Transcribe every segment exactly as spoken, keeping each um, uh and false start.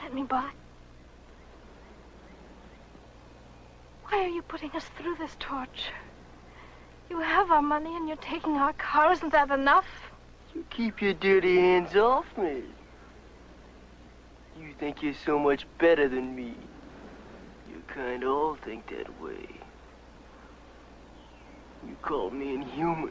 let me by? Why are you putting us through this torture? You have our money and you're taking our car. Isn't that enough? You keep your dirty hands off me. You think you're so much better than me. You kind of all think that way. You called me inhuman.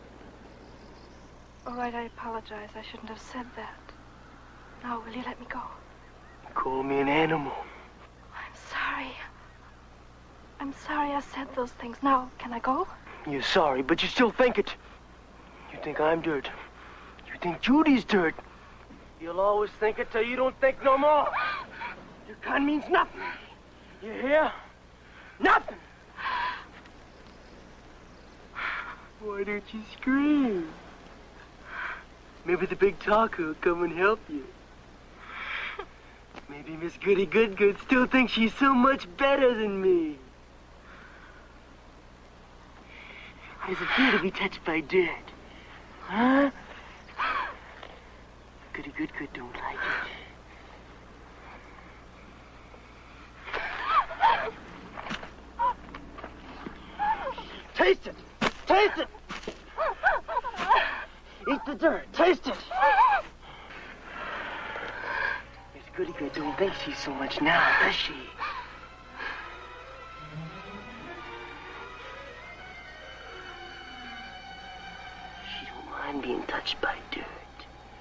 All right, I apologize. I shouldn't have said that. Now, will you let me go? You called me an animal. I'm sorry. I'm sorry I said those things. Now, can I go? You're sorry, but you still think it. You think I'm dirt. You think Judy's dirt. You'll always think it till you don't think no more. Your kind means nothing. You hear? Nothing. Why don't you scream? Maybe the big talker will come and help you. Maybe Miss Goody Good-Good still thinks she's so much better than me. How does it feel to be touched by dirt? Huh? Goody Good-Good don't like it. Taste it! Taste it! Eat the dirt. Taste it. Miss Goody Good don't think she's so much now, does she?